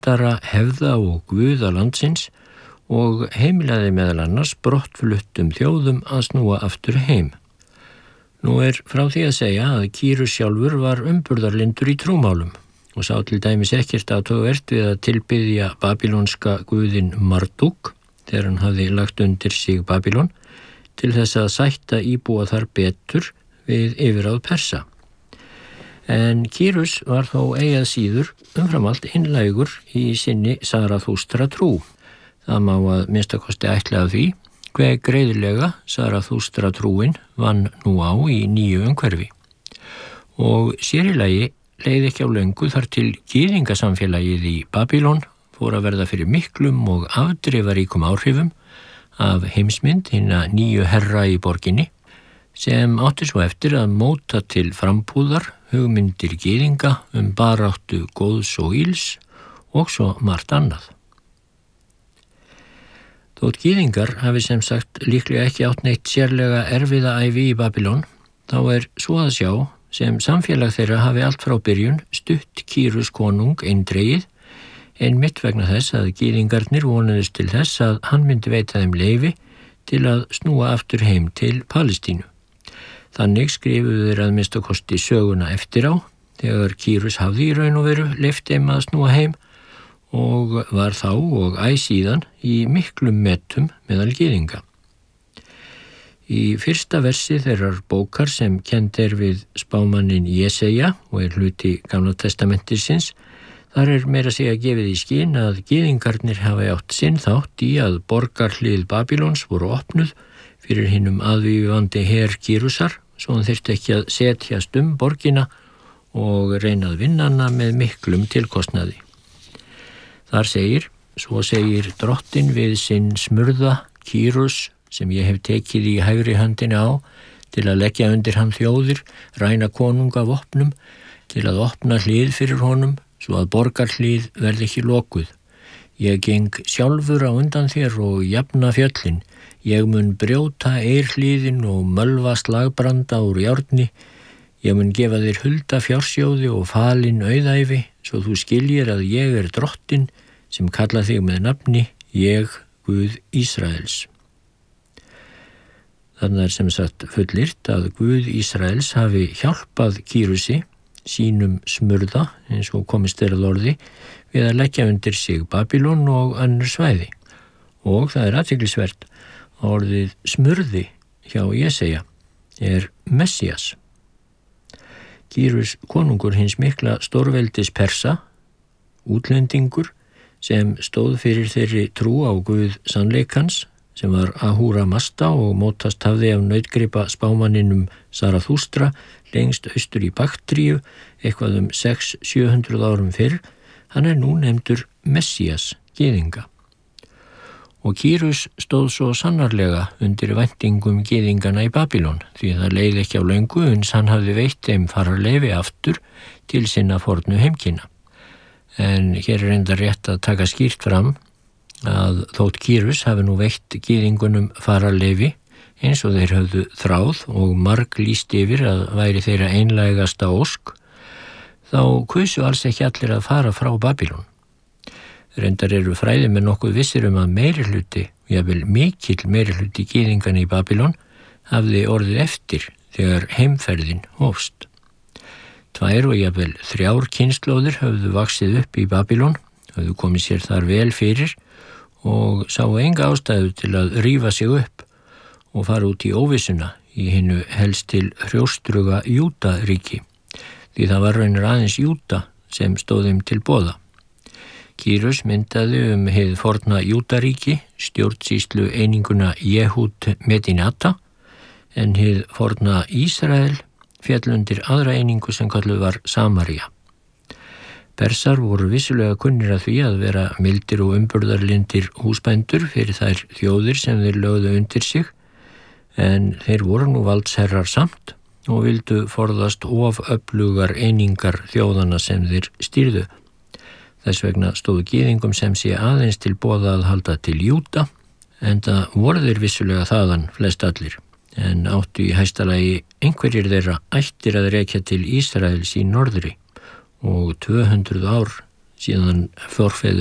riddara, hefða og guða landsins og heimilaði meðal annars brottfluttum þjóðum að snúa aftur heim. Nú frá því að segja að Kýrus sjálfur var umburðarlyndur í trúmálum og sá til dæmis ekkert athugavert við að tilbiðja babylonska guðinn Marduk þegar hann hafði lagt undir sig Babylon til þess að sætta íbúa þar betur við yfirráð Persa. En Kýrus var þó eigi að síður umfram allt einlægur í sinni Sarathústra trú. Það má að minnstakosti ætla af því hve greiðlega Sarathústra trúin vann nú á í nýju umhverfi. Og sér í lagi leið ekki á löngu þar til gyðingasamfélagið í Babylon fór að verða fyrir miklum og afdrifaríkum áhrifum af heimsmynd hinna nýju herra í borginni sem átti svo eftir að móta til frambúðar hugmyndir gyðinga baráttu góðs og ills og svo margt annað. Þótt gyðingar hafi sem sagt líklega ekki átt neitt sérlega erfiða ævi í Babylon, þá svo að sjá sem samfélag þeirra hafi allt frá byrjun stutt Kýrus konung eindregið, einmitt vegna þess að gyðingarnir vonuðust til þess að hann myndi veita þeim leyfi til að snúa aftur heim til Palestínu. Þannig skrifuðu þeir að minnstakosti söguna eftir á, þegar Kýrus hafði í raun og veru leyft þeim að snúa heim og var þá og síðan í miklum metum meðal gyðinga. Í fyrsta versi þeirrar bókar sem kennd við spámannin Jesaja og hluti Gamla testamentisins, þar meira að segja gefið í skyn að gyðingarnir hafi átt sinn þátt í að borgarhlið Babylons voru opnuð fyrir hinum aðvífandi her Kýrusar, svo hann þyrfti ekki að setjast borgina og reyna að vinna hana með miklum tilkostnaði. Þar segir, svo segir drottin við sinn smurða Kýrus, sem ég hef tekið í hægri höndinni á, til að leggja undir hann þjóðir, ræna konunga vopnum, til að opna hlið fyrir honum, svo að borgarhlið verði ekki lokuð. Ég geng sjálfur á undan þér og jafna fjöllin. Ég mun brjóta eirhliðin og mölva slagbranda úr járni. Ég mun gefa þér hulda fjársjóði og falin auðæfi, svo þú skiljir að ég drottin sem kalla þig með nafni, ég, Guð Ísraels. Þannig sem sagt fullyrt að Guð Ísraels hafi hjálpað Kýrusi, sínum smurða, eins og komist að orði, við að leggja undir sig Babylon og önnur svæði. Og það athyglisvert að orðið smurði hjá Jesaja Messias. Kýrus konungur hins mikla stórveldis Persa, útlendingur sem stóð fyrir þeirri trú á Guð sannleikans, sem var Ahura Mazda og mótast hafði af nautgripa spámanninum Sarathústra lengst austur í Baktríu, eitthvað 600-700 árum fyrr. Hann nú nefndur Messias gyðinga. Og Kýrus stóð svo sannarlega undir væntingum gyðingana í Babylon, því það leið ekki á löngu uns hann hafði veitt þeim fararleyfi aftur til sinna fornu heimkynna. En hér reyndar rétt að taka skýrt fram að þótt Kýrus hafi nú veitt gyðingunum fararleyfi eins og þeir höfðu þráð og marg lýst yfir að væri þeirra einlægasta ósk, þá kusu alls ekki allir að fara frá Babylon. Reyndar fræðimenn nokkuð vissir að meirihluti, jafnvel mikill meirihluti gyðingana í Babylon, hafði orðið eftir þegar heimferðin hófst. 2 og jafnvel 3 kynslóðir höfðu vaxið upp í Babylon, höfðu komið sér þar vel fyrir og sáu enga ástæðu til að rífa sig upp og fara út í óvissuna í hinu helst til hrjóstruga Júdaríki, því það var raunar aðeins Júda sem stóð þeim til boða. Kýrus myndaði hið forna Júdaríki, stjórnsýslu eininguna Jehud Medinata, en hið forna Ísrael féll undir aðra einingu sem kölluð var Samaría. Persar voru vissulega kunnir að því að vera mildir og umburðarlyndir húsbændur fyrir þær þjóðir sem þeir lögðu undir sig, en þeir voru nú valdsherrar samt og vildu forðast öflugar einingar þjóðana sem þeir stýrðu. Þess vegna stóðu gyðingum sem sé aðeins til boða að halda til Júda, enda voru þeir vissulega þaðan flest allir, en áttu í hæsta lagi einhverjir þeirra ættir að rekja til Ísraels í norðri og 200 ár síðan forfeður